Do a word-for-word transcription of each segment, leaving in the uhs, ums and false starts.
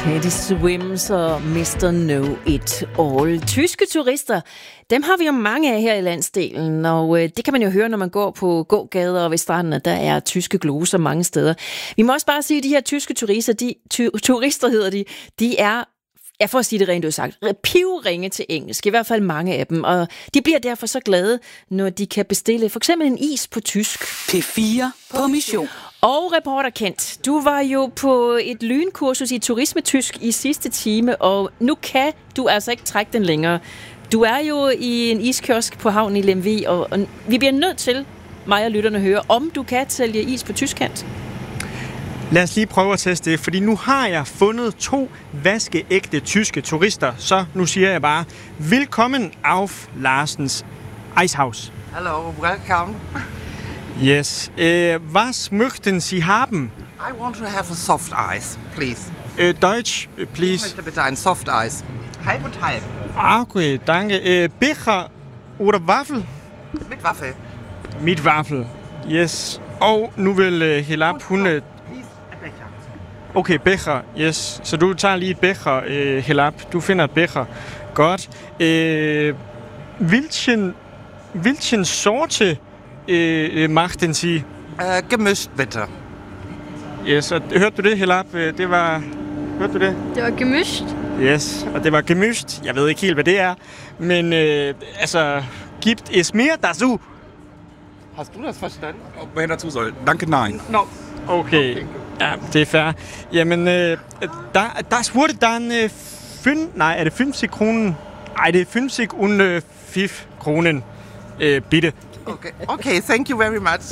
Teddy Swims og mister Know It All. Tyske turister, dem har vi jo mange af her i landsdelen, og øh, det kan man jo høre, når man går på gågader og ved stranden, at der er tyske gloser mange steder. Vi må også bare sige, at de her tyske turister, de, ty- turister hedder de, de er, ja, for at sige det rent udsagt, pivringe til engelsk, i hvert fald mange af dem, og de bliver derfor så glade, når de kan bestille for eksempel en is på tysk. P fire på mission. Og reporter Kent, du var jo på et lynkursus i turismetysk i sidste time, og nu kan du altså ikke trække den længere. Du er jo i en iskiosk på havnen i Lemvig, og, og vi bliver nødt til, mig og lytterne, høre, om du kan sælge is på tysk, Kent. Lad os lige prøve at teste det, fordi nu har jeg fundet to vaskeægte tyske turister, så nu siger jeg bare, velkommen auf Larsens Eishaus. Hello, welcome. Yes. Uh, was möchten Sie haben? I want to have a soft ice, please. Uh, Deutsch, Ich please. möchte bitte ein soft ice. Halb und halb. Okay, danke. Uh, Becher oder Waffel? Mit Waffel. Mit Waffel. Yes. Og nu vil uh, Helab, hun... Please, a becher. Okay, becher. Yes. Så du tager lige et becher, uh, Helab. Du finder et becher. Godt. Uh, hvilken, hvilken sorte uh, magten Sie? Äh, gemischt bitte. Yes, og hørte du det, Helab? Det var... Hørte du det? Det var gemischt. Yes, og det var gemischt. Jeg ved ikke helt, hvad det er. Men øh, altså, gibt es mehr dazu? Hast du das verstanden? Ob mehr dazu soll. Danke, nein. No. Okay, ja, det er fair. Jamen, øh, der, das wurde dann øh, fün... Nej, er det femoghalvfems kronen? Nej, det er femoghalvfems und øh, fem kronen. Øh, bitte. Okay. Okay, thank you very much.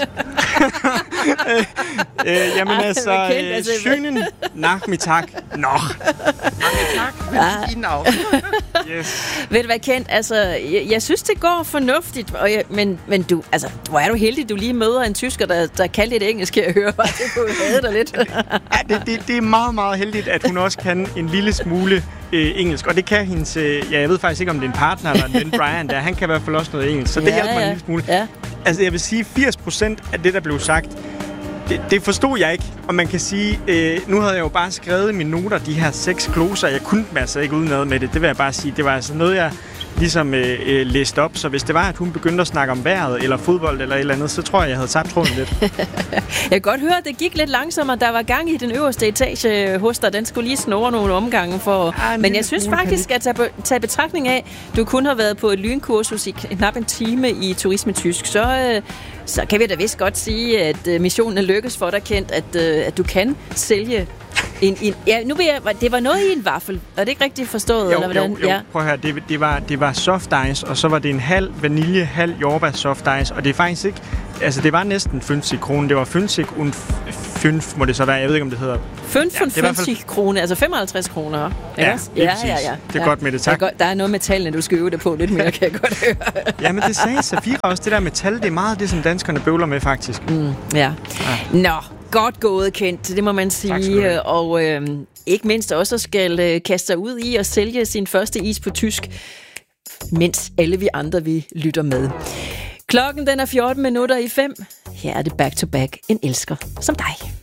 øh, jamen altså, Kendt, øh, altså, schönen Nachmittag noch. Tak, wünsche ich Ihnen auch. Yes. Ved du hvad, Kent? Altså, jeg, jeg synes, det går fornuftigt, og jeg, men, men du, altså, hvor er du heldig, du lige møder en tysker, der, der kan lidt engelsk, kan jeg høre. Bare det kunne have dig lidt. Ja, det, det, det er meget, meget heldigt, at hun også kan en lille smule øh, engelsk. Og det kan hendes... Øh, ja, jeg ved faktisk ikke, om det er en partner eller en ven, Brian, der. Han kan i hvert fald også noget engelsk. Så det Ja, hjælper mig ja. en lille smule. Ja. Altså, jeg vil sige, firs procent af det, der blev sagt, det, det forstod jeg ikke. Og man kan sige, øh, nu havde jeg jo bare skrevet i mine noter de her seks gloser. Jeg kunne dem altså ikke udenad med det. Det vil jeg bare sige. Det var altså noget, jeg ligesom øh, øh, læste op. Så hvis det var, at hun begyndte at snakke om vejret eller fodbold eller et eller andet, så tror jeg, jeg havde tabt tråden lidt. Jeg kan godt høre, at det gik lidt langsommere. Der var gang i den øverste etage hos dig. Den skulle lige snurre nogle omgange for. Ja, Men jeg synes faktisk, at tage, tage betragtning af, du kun har været på et lynkursus i knap en time i turismetysk, så, øh, så kan vi da vist godt sige, at øh, missionen er lykkes for dig, Kent, at, øh, at du kan sælge en, en... Ja, nu vil jeg... Det var noget i en vaffel. Er det ikke rigtigt forstået? Jo, eller hvordan? jo, jo. Ja. Prøv at høre, det, det, var, det var soft ice, og så var det en halv vanilje, halv jordbær soft ice, og det er faktisk ikke... Altså, det var næsten femoghalvfems kroner. Det var femoghalvfems und fem, må det så være. Jeg ved ikke, om det hedder... femoghalvfems Ja, kroner, altså femoghalvtreds kroner. Ja, også? lige præcis. Det er godt med det, tak. Der er, godt, der er noget med tallene, du skal øve det på lidt mere, kan jeg godt høre. Ja, men det sagde Safira også. Det der med tal, det er meget det, som danskerne bøvler med, faktisk. Mm, ja. ja. Nå, godt gået, Kent. Det må man sige. Og øh, ikke mindst også skal øh, kaste sig ud i at sælge sin første is på tysk, mens alle vi andre, vi lytter med. Klokken den er fjorten minutter i fem. Her er det back to back. En elsker som dig.